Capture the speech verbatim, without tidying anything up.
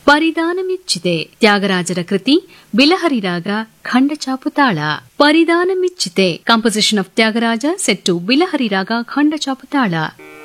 ಪರಿಧಾನ ಮಿಚ್ಚಿದೆ ತ್ಯಾಗರಾಜರ ಕೃತಿ ಬಿಲಹರಿ ರಾಗ ಖಂಡ ಚಾಪುತಾಳ. ಪರಿಧಾನ ಮಿಚ್ಚಿದೆ composition of Tyagaraja set to Bilahari ರಾಗ ಖಂಡ ಚಾಪುತಾಳ.